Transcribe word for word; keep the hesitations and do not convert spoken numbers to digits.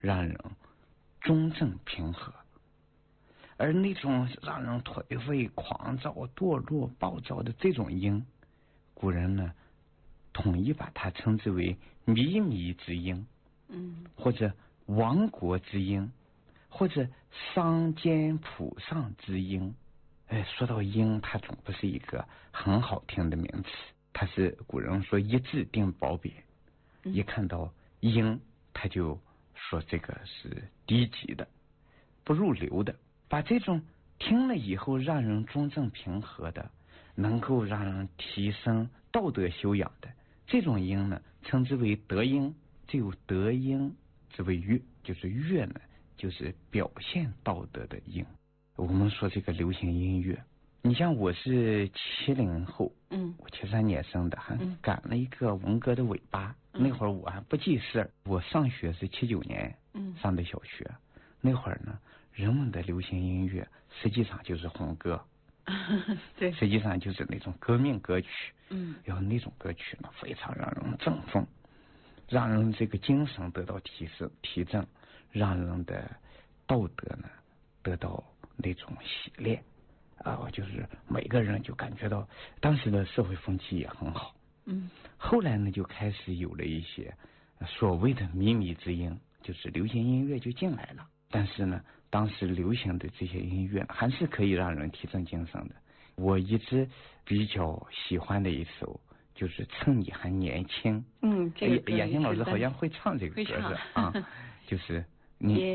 让人中正平和。而那种让人颓废、狂躁、堕落、暴躁的这种音，古人呢统一把它称之为靡靡之音，嗯，或者亡国之音，或者丧间谱上之音。哎，说到音，它总不是一个很好听的名词，它是古人说一字定褒贬，嗯，一看到音，他就说这个是低级的、不入流的。把这种听了以后让人中正平和的，能够让人提升道德修养的这种音呢，称之为德音。只有德音之为乐，就是乐呢，就是表现道德的音。我们说这个流行音乐，你像我是七零后，嗯，我七三年生的，还赶了一个文革的尾巴，嗯，那会儿我还不记事。我上学是七九年，嗯，上的小学，那会儿呢，人们的流行音乐实际上就是红歌，对，实际上就是那种革命歌曲，嗯，然后那种歌曲呢，非常让人振奋，让人这个精神得到提升提振，让人的道德呢得到那种洗练啊，就是每个人就感觉到当时的社会风气也很好，嗯，后来呢就开始有了一些所谓的靡靡之音，就是流行音乐就进来了。但是呢，当时流行的这些音乐还是可以让人提振精神的。我一直比较喜欢的一首就是趁你还年轻，嗯，这个雅欣老师好像会唱这个歌是啊，就是你